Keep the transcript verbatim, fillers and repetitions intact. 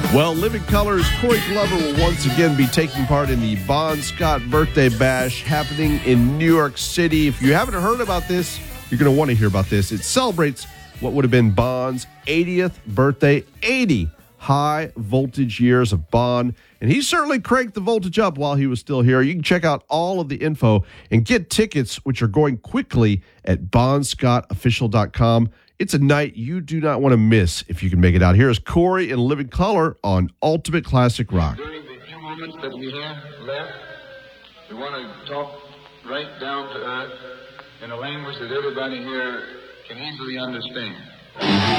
Well, Living Color's Corey Glover will once again be taking part in the Bon Scott Birthday Bash happening in New York City. If you haven't heard about this, you're going to want to hear about this. It celebrates what would have been Bon's eightieth birthday, eighty high voltage years of Bon. And he certainly cranked the voltage up while he was still here. You can check out all of the info and get tickets, which are going quickly at bon scott official dot com. It's a night you do not want to miss if you can make it out. Here's Corey in Living Color on Ultimate Classic Rock. During the few moments that we have left, we want to talk right down to earth in a language that everybody here can easily understand.